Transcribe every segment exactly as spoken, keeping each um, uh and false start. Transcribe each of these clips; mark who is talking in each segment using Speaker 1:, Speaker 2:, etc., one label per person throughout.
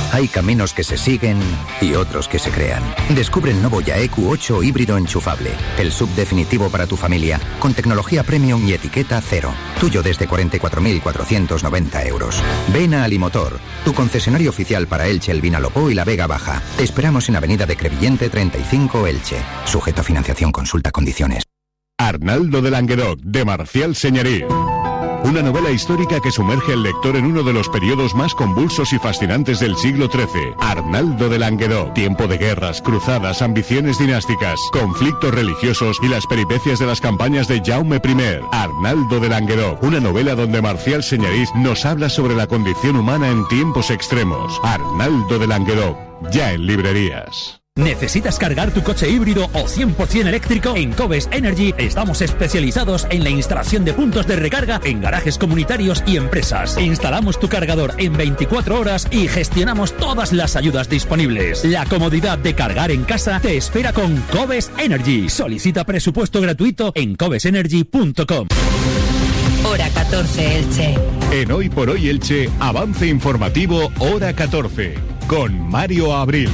Speaker 1: Hay caminos que se siguen y otros que se crean. Descubre el nuevo Yae Q ocho híbrido enchufable. El sub definitivo para tu familia, con tecnología premium y etiqueta cero. Tuyo desde cuarenta y cuatro mil cuatrocientos noventa euros. Ven a Alimotor, tu concesionario oficial para Elche, El Vinalopó y la Vega Baja. Te esperamos en Avenida de Crevillente treinta y cinco, Elche. Sujeto a financiación, consulta condiciones.
Speaker 2: Arnaldo de Languedoc, de Marcial Señerí. Una novela histórica que sumerge al lector en uno de los periodos más convulsos y fascinantes del siglo trece. Arnaldo de Languedoc. Tiempo de guerras, cruzadas, ambiciones dinásticas, conflictos religiosos y las peripecias de las campañas de Jaume primero. Arnaldo de Languedoc. Una novela donde Marcial Señerís nos habla sobre la condición humana en tiempos extremos. Arnaldo de Languedoc. Ya en librerías.
Speaker 3: ¿Necesitas cargar tu coche híbrido o cien por ciento eléctrico? En Cobes Energy estamos especializados en la instalación de puntos de recarga en garajes comunitarios y empresas. Instalamos tu cargador en veinticuatro horas y gestionamos todas las ayudas disponibles. La comodidad de cargar en casa te espera con Cobes Energy. Solicita presupuesto gratuito en cobes energy punto com.
Speaker 4: Hora catorce, Elche.
Speaker 2: En Hoy por Hoy Elche, avance informativo Hora catorce, con Mario Abril.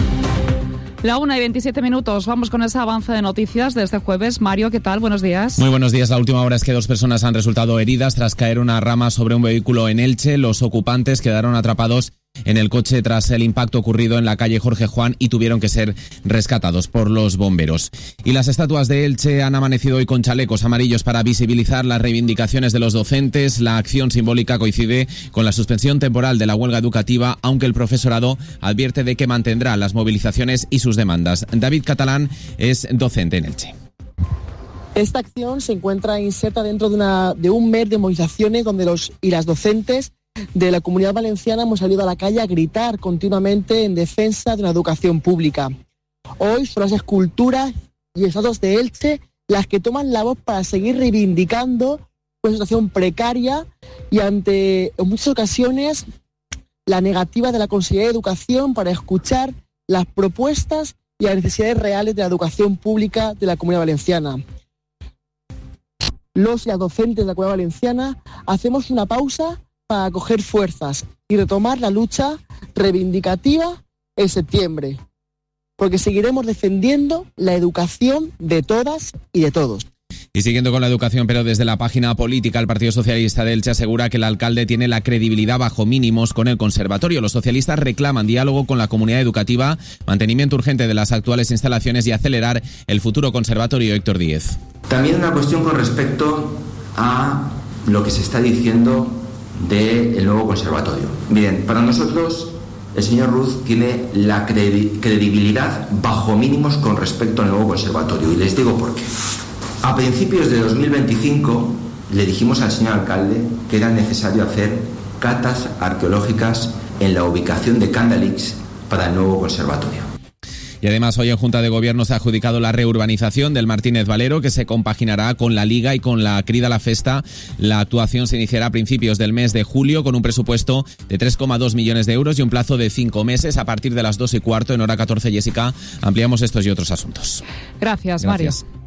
Speaker 5: La una y veintisiete minutos, vamos con ese avance de noticias de este jueves. Mario, ¿qué tal? Buenos días.
Speaker 6: Muy buenos días. La última hora es que dos personas han resultado heridas tras caer una rama sobre un vehículo en Elche. Los ocupantes quedaron atrapados en el coche tras el impacto ocurrido en la calle Jorge Juan y tuvieron que ser rescatados por los bomberos. Y las estatuas de Elche han amanecido hoy con chalecos amarillos para visibilizar las reivindicaciones de los docentes. La acción simbólica coincide con la suspensión temporal de la huelga educativa, aunque el profesorado advierte de que mantendrá las movilizaciones y sus demandas. David Catalán es docente en Elche.
Speaker 7: Esta acción se encuentra inserta dentro de, una, de un mes de movilizaciones donde los y las docentes de la Comunidad Valenciana hemos salido a la calle a gritar continuamente en defensa de una educación pública. Hoy son las esculturas y estatuas de Elche las que toman la voz para seguir reivindicando una situación precaria y ante, en muchas ocasiones, la negativa de la Consejería de Educación para escuchar las propuestas y las necesidades reales de la educación pública de la Comunidad Valenciana. Los y las docentes de la Comunidad Valenciana hacemos una pausa para coger fuerzas y retomar la lucha reivindicativa en septiembre, porque seguiremos defendiendo la educación de todas y de todos.
Speaker 6: Y siguiendo con la educación, pero desde la página política, el Partido Socialista de Elche asegura que el alcalde tiene la credibilidad bajo mínimos con el conservatorio. Los socialistas reclaman diálogo con la comunidad educativa, mantenimiento urgente de las actuales instalaciones y acelerar el futuro conservatorio. Héctor Díez.
Speaker 8: También una cuestión con respecto a lo que se está diciendo del nuevo conservatorio. Miren, para nosotros el señor Ruz tiene la credibilidad bajo mínimos con respecto al nuevo conservatorio, y les digo por qué. A principios de dos mil veinticinco le dijimos al señor alcalde que era necesario hacer catas arqueológicas en la ubicación de Candalix para el nuevo conservatorio.
Speaker 6: Y además hoy en Junta de Gobierno se ha adjudicado la reurbanización del Martínez Valero, que se compaginará con la Liga y con la Crida la Festa. La actuación se iniciará a principios del mes de julio con un presupuesto de tres coma dos millones de euros y un plazo de cinco meses. A partir de las dos y cuarto en Hora catorce, Jessica, ampliamos estos y otros asuntos.
Speaker 5: Gracias,
Speaker 6: Gracias.
Speaker 5: Mario.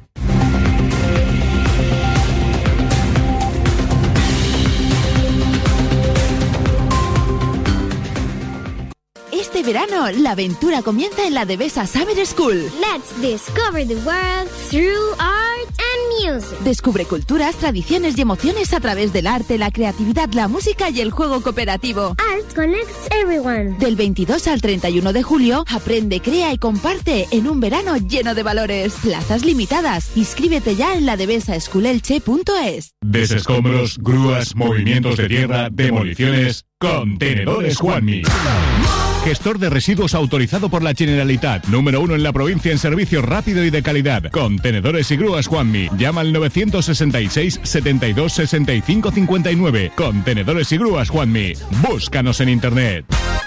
Speaker 9: Este verano, la aventura comienza en la Devesa Summer School.
Speaker 10: Let's discover the world through art and music.
Speaker 9: Descubre culturas, tradiciones y emociones a través del arte, la creatividad, la música y el juego cooperativo.
Speaker 10: Art connects everyone.
Speaker 9: Del veintidós al treinta y uno de julio, aprende, crea y comparte en un verano lleno de valores. Plazas limitadas. Inscríbete ya en la devesa school elche punto es.
Speaker 2: Desescombros, grúas, movimientos de tierra, demoliciones. Contenedores Juanmi. Gestor de residuos autorizado por la Generalitat. Número uno en la provincia en servicio rápido y de calidad. Contenedores y grúas Juanmi. Llama al novecientos sesenta y seis, setenta y dos, sesenta y cinco cincuenta y nueve. Contenedores y grúas Juanmi. Búscanos en internet.